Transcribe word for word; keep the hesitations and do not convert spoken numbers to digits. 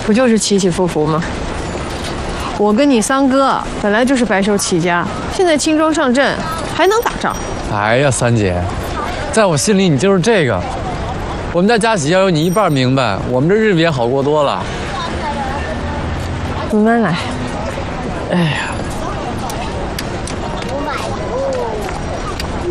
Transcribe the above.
不就是起起伏伏吗？我跟你三哥本来就是白手起家，现在轻装上阵，还能打仗？ 哎呀，三姐，在我心里你就是这个。我们家佳喜要有你一半明白，我们这日子也好过多了。 慢慢来。 哎呀。